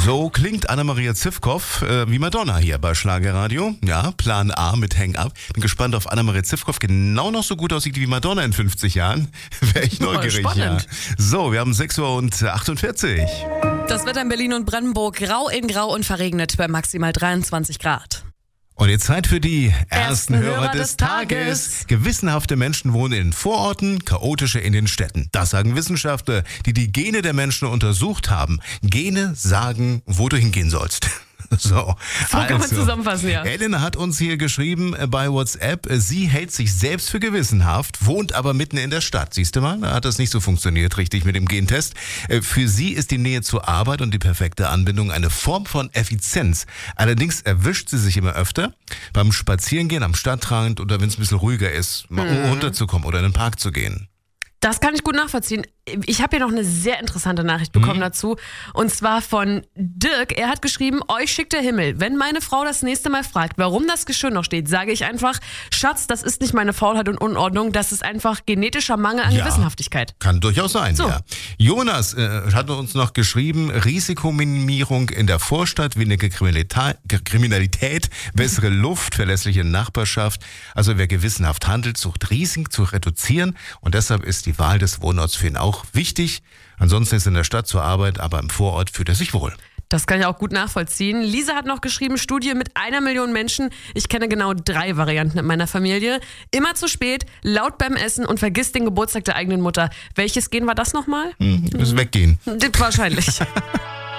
So klingt Anna-Maria Zivkow wie Madonna hier bei Schlagerradio. Ja, Plan A mit Hang Up. Bin gespannt, ob Anna-Maria Zivkow genau noch so gut aussieht wie Madonna in 50 Jahren. Wäre ich neugierig. Spannend. Ja. So, wir haben 6:48 Uhr. Das Wetter in Berlin und Brandenburg grau in grau und verregnet bei maximal 23 Grad. Und jetzt Zeit für die ersten Hörer Hörer des des Tages. Tages. Gewissenhafte Menschen wohnen in den Vororten, chaotische in den Städten. Das sagen Wissenschaftler, die die Gene der Menschen untersucht haben. Gene sagen, wo du hingehen sollst. So kann man zusammenfassen, ja. Elena hat uns hier geschrieben bei WhatsApp, sie hält sich selbst für gewissenhaft, wohnt aber mitten in der Stadt. Siehst du mal, da hat das nicht so funktioniert richtig mit dem Gentest. Für sie ist die Nähe zur Arbeit und die perfekte Anbindung eine Form von Effizienz. Allerdings erwischt sie sich immer öfter beim Spazierengehen am Stadtrand oder wenn es ein bisschen ruhiger ist, mal runterzukommen oder in den Park zu gehen. Das kann ich gut nachvollziehen. Ich habe hier noch eine sehr interessante Nachricht bekommen dazu. Und zwar von Dirk. Er hat geschrieben, euch schickt der Himmel. Wenn meine Frau das nächste Mal fragt, warum das Geschirr noch steht, sage ich einfach, Schatz, das ist nicht meine Faulheit und Unordnung, das ist einfach genetischer Mangel an Gewissenhaftigkeit. Kann durchaus sein, So. ja. Jonas hat uns noch geschrieben, Risikominimierung in der Vorstadt, weniger Kriminalität, bessere Luft, verlässliche Nachbarschaft. Also wer gewissenhaft handelt, sucht Risiken zu reduzieren und deshalb ist die Wahl des Wohnorts für ihn auch wichtig. Ansonsten ist er in der Stadt zur Arbeit, aber im Vorort fühlt er sich wohl. Das kann ich auch gut nachvollziehen. Lisa hat noch geschrieben, Studie mit 1 Million Menschen. Ich kenne genau 3 Varianten in meiner Familie. Immer zu spät, laut beim Essen und vergiss den Geburtstag der eigenen Mutter. Welches Gen war das nochmal? Das Weggehen. Wahrscheinlich.